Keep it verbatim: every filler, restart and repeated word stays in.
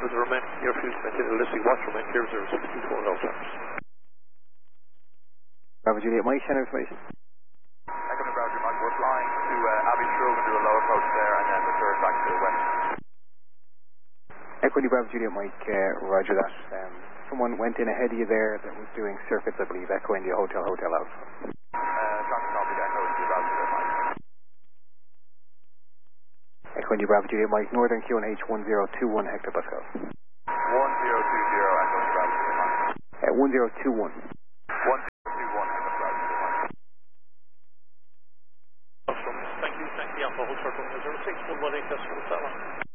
for the remaining airfield to maintain a listing watch remain clear zero six two four all times. Bravo Juliet Mike, send information. Echo Bravo Juliet Mike, we're flying to uh, Abbey Shrove and do a low approach there and then return back to the west. Echo Bravo Juliet Mike, uh, roger that. Um, someone went in ahead of you there that was doing circuits, I believe. Echo India Hotel Hotel Alpha. Uh, traffic copy, Echo India Bravo Juliet Mike. Echo India Bravo Juliet Mike, Northern Q N H one zero two one Hector Pascal. one zero two zero Echo India Bravo Juliet Mike. Uh, one zero two one. one zero two one Echo Bravo Juliet Mike. Thank you, thank you, Alpha Hotel zero six one one eight, that's for the